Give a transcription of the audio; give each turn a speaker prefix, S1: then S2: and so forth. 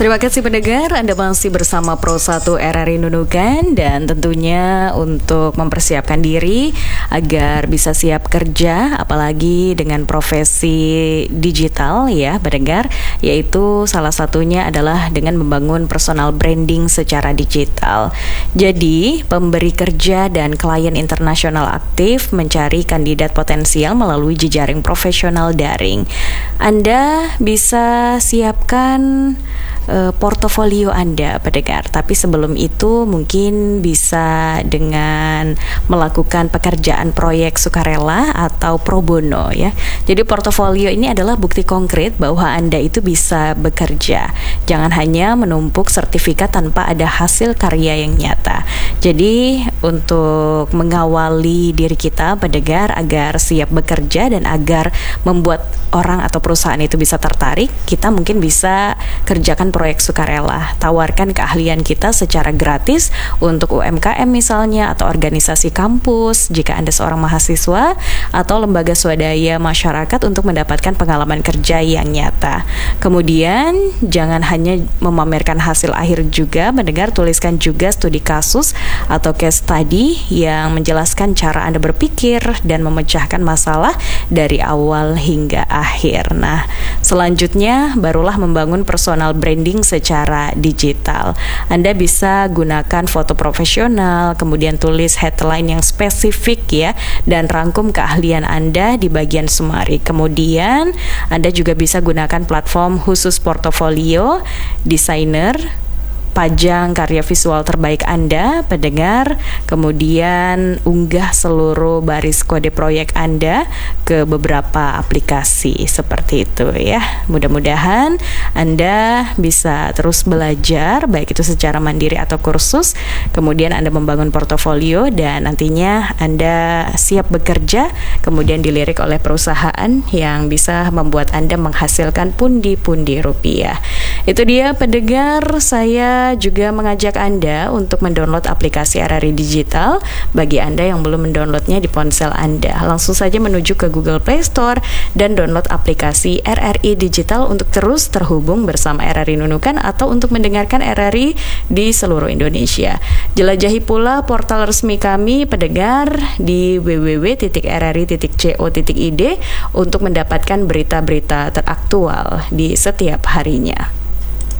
S1: Terima kasih pendengar, Anda masih bersama Pro 1 RRI Nunukan, dan tentunya untuk mempersiapkan diri agar bisa siap kerja apalagi dengan profesi digital ya pendengar, yaitu salah satunya adalah dengan membangun personal branding secara digital. Jadi pemberi kerja dan klien internasional aktif mencari kandidat potensial melalui jejaring profesional daring. Anda bisa siapkan portofolio Anda pendengar, tapi sebelum itu mungkin bisa dengan melakukan pekerjaan proyek sukarela atau pro bono ya. Jadi portofolio ini adalah bukti konkret bahwa Anda itu bisa bekerja. Jangan hanya menumpuk sertifikat tanpa ada hasil karya yang nyata. Jadi untuk mengawali diri kita pendengar agar siap bekerja dan agar membuat orang atau perusahaan itu bisa tertarik, kita mungkin bisa kerjakan proyek sukarela. Tawarkan keahlian kita secara gratis untuk UMKM misalnya, atau organisasi kampus jika Anda seorang mahasiswa, atau lembaga swadaya masyarakat untuk mendapatkan pengalaman kerja yang nyata. Kemudian jangan hanya memamerkan hasil akhir juga mendengar, tuliskan juga studi kasus atau case study yang menjelaskan cara Anda berpikir dan memecahkan masalah dari awal hingga akhir. Nah, selanjutnya barulah membangun personal branding secara digital. Anda bisa gunakan foto profesional, kemudian tulis headline yang spesifik ya, dan rangkum keahlian Anda di bagian summary. Kemudian Anda juga bisa gunakan platform khusus portofolio, desainer, pajang karya visual terbaik Anda pendengar, kemudian unggah seluruh baris kode proyek Anda ke beberapa aplikasi seperti itu ya. Mudah-mudahan Anda bisa terus belajar baik itu secara mandiri atau kursus, kemudian Anda membangun portofolio dan nantinya Anda siap bekerja, kemudian dilirik oleh perusahaan yang bisa membuat Anda menghasilkan pundi-pundi rupiah. Itu dia pendengar, saya juga mengajak Anda untuk mendownload aplikasi RRI Digital. Bagi Anda yang belum mendownloadnya di ponsel Anda, langsung saja menuju ke Google Play Store dan download aplikasi RRI Digital untuk terus terhubung bersama RRI Nunukan atau untuk mendengarkan RRI di seluruh Indonesia. Jelajahi pula portal resmi kami pendengar di www.rri.co.id untuk mendapatkan berita-berita teraktual di setiap harinya.